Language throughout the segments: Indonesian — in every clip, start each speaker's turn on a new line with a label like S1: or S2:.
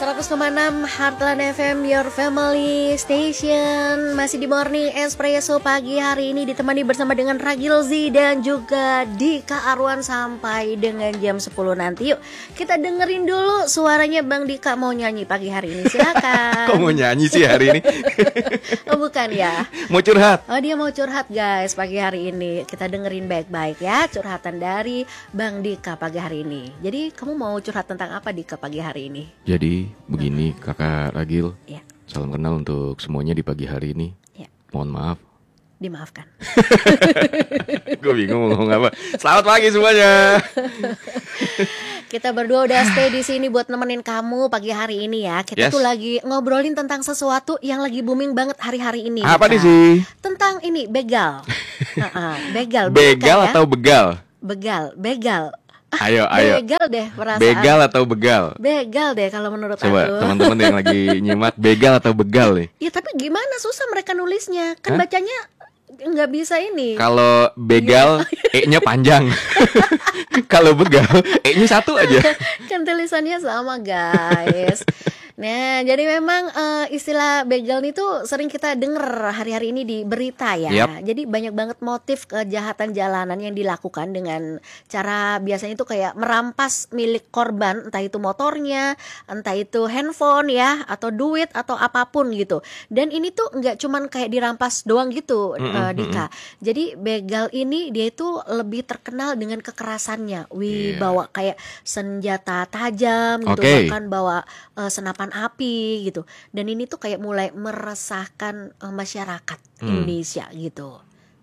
S1: 100,6 Heartland FM, your family station. Masih di Morning Espresso pagi hari ini ditemani bersama dengan Ragil Z dan juga Dika Arwan sampai dengan jam 10 nanti. Yuk kita dengerin dulu suaranya Bang Dika mau nyanyi pagi hari ini, silakan.
S2: Kok mau nyanyi sih hari ini?
S1: Oh bukan ya?
S2: Mau curhat?
S1: Oh dia mau curhat guys pagi hari ini. Kita dengerin baik-baik ya curhatan dari Bang Dika pagi hari ini. Jadi kamu mau curhat tentang apa Dika pagi hari ini?
S2: Jadi begini Kakak Ragil,
S1: Ya.
S2: salam kenal untuk semuanya di pagi hari ini.
S1: Ya.
S2: Mohon maaf.
S1: Dimaafkan.
S2: Gue bingung mau ngomong apa. Selamat pagi semuanya.
S1: Kita berdua udah stay di sini buat nemenin kamu pagi hari ini ya. Kita
S2: Yes.
S1: tuh lagi ngobrolin tentang sesuatu yang lagi booming banget hari-hari ini.
S2: Apa nih
S1: Dika.
S2: sih?
S1: Tentang ini begal. Begal.
S2: Begal
S1: bukan ya?
S2: atau begal?
S1: Begal.
S2: Ayo.
S1: Begal deh perasaan.
S2: Begal atau begal?
S1: Begal deh kalau menurut
S2: Coba
S1: aku.
S2: teman-teman yang lagi nyimak, begal atau begal nih?
S1: Ya tapi gimana susah mereka nulisnya. Kan
S2: Hah?
S1: bacanya nggak bisa ini.
S2: Kalau begal, E-nya panjang. Kalau begal, E-nya satu aja.
S1: Kan tulisannya sama guys. Nah jadi memang istilah begal itu sering kita denger hari-hari ini di berita ya.
S2: Yap.
S1: Jadi banyak banget motif kejahatan jalanan yang dilakukan dengan cara biasanya itu kayak merampas milik korban, entah itu motornya, entah itu handphone ya, atau duit atau apapun gitu. Dan ini tuh nggak cuman kayak dirampas doang gitu Dika. Jadi begal ini dia itu lebih terkenal dengan kekerasannya.
S2: Iya.
S1: Bawa kayak senjata tajam gitu,
S2: Oke.
S1: bahkan bawa senapan api gitu. Dan ini tuh kayak mulai meresahkan masyarakat Indonesia gitu.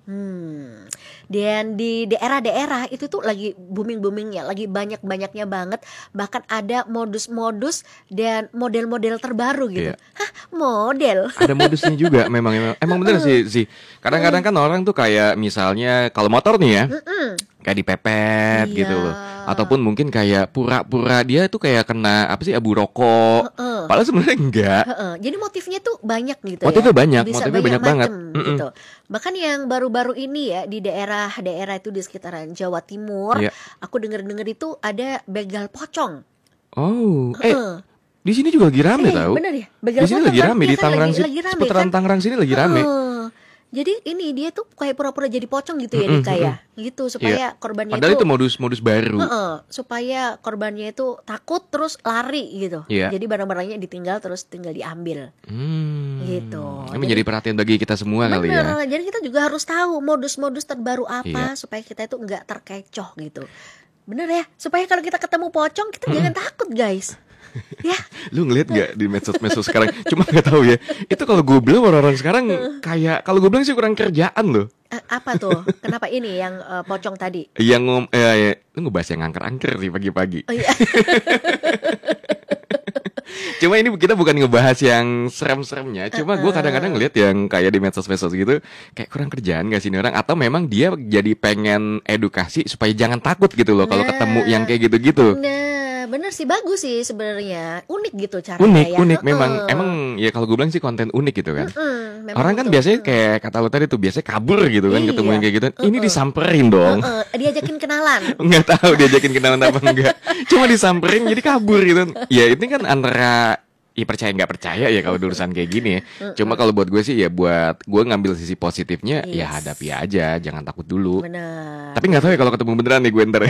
S1: Dan di daerah-daerah itu tuh lagi booming-boomingnya, lagi banyak-banyaknya banget. Bahkan ada modus-modus dan model-model terbaru gitu.
S2: Iya.
S1: Hah, model?
S2: Ada modusnya juga memang bener sih. Kadang-kadang kan orang tuh kayak misalnya kalau motor nih ya, kayak dipepet
S1: Iya.
S2: gitu loh. Ataupun mungkin kayak pura-pura dia tuh kayak kena apa sih, abu rokok. Padahal sebenarnya enggak.
S1: Jadi motifnya tuh banyak gitu
S2: Motifnya
S1: ya.
S2: banyak,
S1: Bisa
S2: motifnya banyak banget.
S1: macem gitu. Bahkan yang baru-baru ini ya di daerah itu di sekitaran Jawa Timur,
S2: Iya.
S1: aku denger-denger itu ada begal pocong.
S2: Oh, di sini juga lagi rame tahu.
S1: Bener ya? Begal
S2: Di sini
S1: pocong
S2: lagi
S1: kan?
S2: rame
S1: Iya
S2: di
S1: kan,
S2: Tangerang sini,
S1: lagi rame
S2: seputaran
S1: kan?
S2: Tangerang sini lagi rame.
S1: Jadi ini dia tuh kayak pura-pura jadi pocong gitu ya Dika ya. Gitu supaya korbannya
S2: Padahal itu
S1: itu
S2: modus baru.
S1: supaya korbannya itu takut terus lari gitu.
S2: Iya.
S1: Jadi barang-barangnya ditinggal terus tinggal diambil. Gitu.
S2: Ini menjadi perhatian bagi kita semua kali ya.
S1: Bener, jadi kita juga harus tahu modus-modus terbaru apa
S2: Iya.
S1: supaya kita itu nggak terkecoh gitu. Bener ya, supaya kalau kita ketemu pocong kita jangan takut guys. Ya,
S2: Lu ngeliat gak di medsos sekarang? Cuma gak tahu ya. Itu kalau gue bilang orang-orang sekarang kayak, kalau gue bilang sih kurang kerjaan loh.
S1: apa tuh? Kenapa ini yang pocong tadi?
S2: Yang lu ngebahas yang angker-angker sih pagi-pagi.
S1: Oh iya.
S2: Cuma ini kita bukan ngebahas yang serem-seremnya. Cuma gue kadang-kadang ngeliat yang kayak di medsos-medsos gitu, kayak kurang kerjaan gak sih ini orang? Atau memang dia jadi pengen edukasi supaya jangan takut gitu loh kalau ketemu yang kayak gitu-gitu.
S1: Nah, bener sih, bagus sih sebenarnya. Unik gitu caranya ya.
S2: Unik memang. Emang ya kalau gue bilang sih konten unik gitu kan. Orang kan biasanya kayak kata lu tadi tuh biasanya kabur gitu kan, ketemu yang kayak gitu. Ini disamperin dong.
S1: Diajakin kenalan.
S2: Nggak tahu diajakin kenalan apa enggak. Cuma disamperin jadi kabur gitu. Ya ini kan antara percaya nggak percaya ya kalau urusan kayak gini ya. Cuma kalau buat gue sih ya buat gue ngambil sisi positifnya, ya
S1: Yes.
S2: hadapi aja, jangan takut dulu.
S1: Bener.
S2: Tapi nggak tahu ya kalau ketemu beneran nih gue ntar.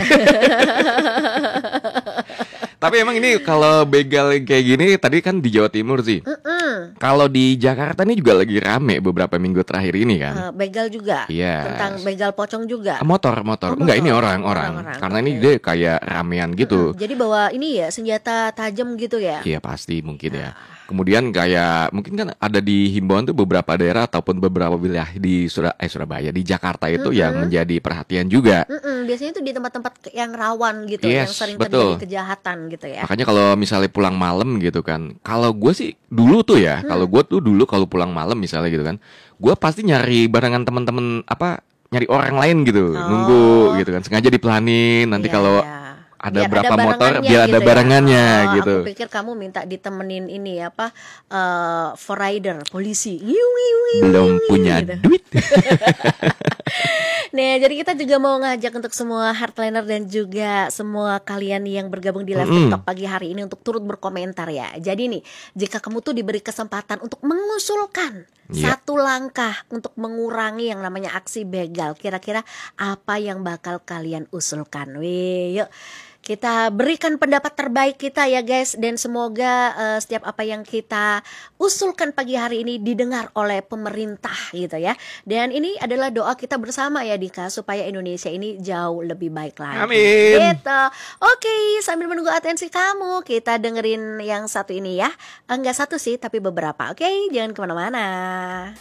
S2: Tapi emang ini kalau begal kayak gini tadi kan di Jawa Timur sih. Kalau di Jakarta nih juga lagi rame beberapa minggu terakhir ini kan.
S1: Begal juga.
S2: Iya.
S1: Tentang begal pocong juga.
S2: Motor. Enggak, ini orang.
S1: Orang-orang,
S2: Karena
S1: oke.
S2: ini dia kayak ramean gitu.
S1: Jadi bawa ini ya senjata tajam gitu ya.
S2: Iya pasti mungkin ya. Kemudian kayak mungkin kan ada di himbauan tuh beberapa daerah ataupun beberapa wilayah di Surabaya, di Jakarta itu yang menjadi perhatian juga.
S1: Biasanya itu di tempat-tempat yang rawan gitu, yang
S2: Yes,
S1: sering
S2: betul.
S1: terjadi kejahatan gitu ya.
S2: Makanya kalau misalnya pulang malam gitu kan, kalau gue sih dulu tuh ya, kalau gue tuh dulu kalau pulang malam misalnya gitu kan, gue pasti nyari barengan teman-teman nyari orang lain gitu, nunggu gitu kan, sengaja dipelanin nanti
S1: Iya,
S2: kalau
S1: iya.
S2: ada
S1: Biar
S2: berapa motor
S1: barengannya
S2: biar ada
S1: gitu ya.
S2: barengannya gitu.
S1: Aku pikir kamu minta ditemenin ini apa for rider polisi. Yiu, yiu, yiu,
S2: Belum
S1: yiu,
S2: punya
S1: gitu.
S2: duit.
S1: Nah, jadi kita juga mau ngajak untuk semua hardliner dan juga semua kalian yang bergabung di live
S2: Mm-mm.
S1: TikTok pagi hari ini untuk turut berkomentar ya. Jadi nih, jika kamu tuh diberi kesempatan untuk mengusulkan
S2: Iya.
S1: satu langkah untuk mengurangi yang namanya aksi begal, kira-kira apa yang bakal kalian usulkan? Wih, yuk kita berikan pendapat terbaik kita ya guys, dan semoga setiap apa yang kita usulkan pagi hari ini didengar oleh pemerintah gitu ya. Dan ini adalah doa kita bersama ya Dika, supaya Indonesia ini jauh lebih baik lagi.
S2: Amin.
S1: Gitu. Oke, sambil menunggu atensi kamu, kita dengerin yang satu ini ya. Enggak satu sih, tapi beberapa. Oke, jangan kemana-mana.